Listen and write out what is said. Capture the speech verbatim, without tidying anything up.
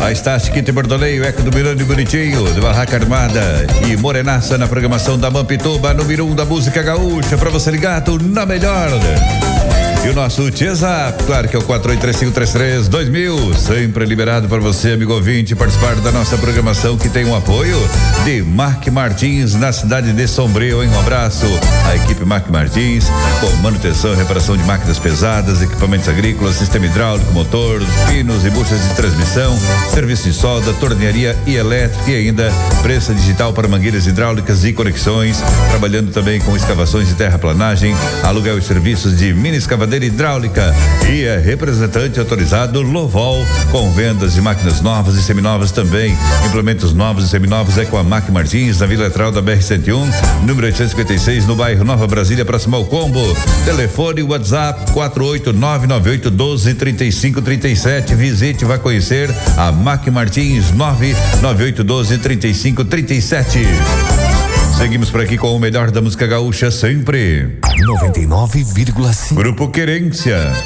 A Estácio Quinta e Bordoleio, Eco do Miranda e Bonitinho, de Barraca Armada e Morenaça na programação da Mampituba, número um da música gaúcha, pra você ligado na melhor. E o nosso WhatsApp, claro que é o quatro oito três cinco três três dois mil, sempre liberado para você, amigo ouvinte, participar da nossa programação, que tem um apoio de Mac Martins na cidade de Sombrio, hein? Um abraço à equipe Mac Martins, com manutenção e reparação de máquinas pesadas, equipamentos agrícolas, sistema hidráulico, motor, pinos e buchas de transmissão, serviço de solda, tornearia e elétrica, e ainda prensa digital para mangueiras hidráulicas e conexões, trabalhando também com escavações de terraplanagem, aluguel e serviços de mini escavadeira hidráulica, e é representante autorizado Lovol, com vendas de máquinas novas e seminovas também. Implementos novos e seminovos é com a Mac Martins, na Vila Lateral da B R cento e um, número oitocentos e cinquenta e seis, no bairro Nova Brasília, próximo ao Combo. Telefone WhatsApp quatro oito nove nove oito um dois três cinco três sete. Visite, vai conhecer a Mac Martins, nove nove oito um dois três cinco três sete. Seguimos por aqui com o melhor da música gaúcha sempre. noventa e nove vírgula cinco. Grupo Querência,